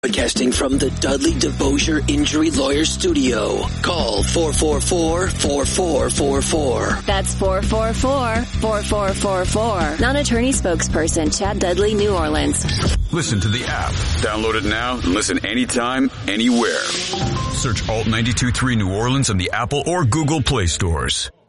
Broadcasting from the Dudley DeBosier Injury Lawyer Studio. Call 444-4444. That's 444-4444. Non-attorney spokesperson Chad Dudley, New Orleans. Listen to the app. Download it now and listen anytime, anywhere. Search Alt 92.3 New Orleans on the Apple or Google Play stores.